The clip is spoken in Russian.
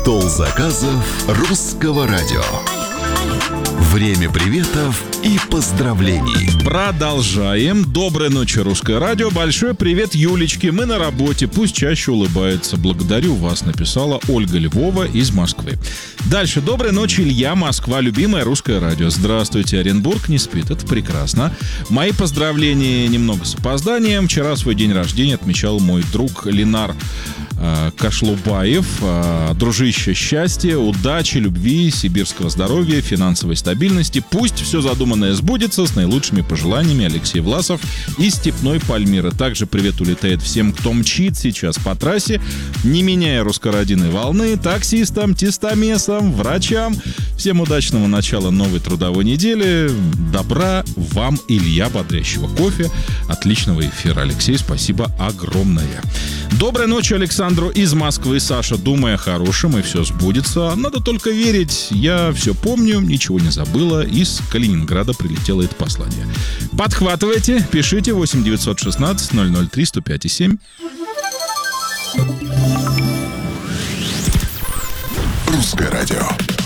Стол заказов русского радио. Время приветов и поздравлений. Продолжаем. Доброй ночи, Русское радио. Большой привет Юлечке. Мы на работе. Пусть чаще улыбается. Благодарю вас, написала Ольга Львова из Москвы. Дальше. Доброй ночи, Илья, Москва. Любимое Русское радио. Здравствуйте, Оренбург не спит. Это прекрасно. Мои поздравления немного с опозданием. Вчера свой день рождения отмечал мой друг Ленар Кашлубаев. Дружище, счастья, удачи, любви, сибирского здоровья, финансовой стабильности. Пусть все задуманное сбудется. С наилучшими пожеланиями, Алексей Власов из Степной Пальмиры. Также привет улетает всем, кто мчит сейчас по трассе, не меняя русскородиной волны, таксистам, тестомесам, врачам. Всем удачного начала новой трудовой недели. Добра вам, Илья, бодрящего кофе. Отличного эфира, Алексей. Спасибо огромное. Доброй ночи Александру из Москвы. Саша, думай о хорошем, и все сбудется. Надо только верить. Я все помню, ничего не забыла. Из Калининграда прилетело это послание. Подхватывайте, пишите 8 916 003 105 и 7. Русское радио.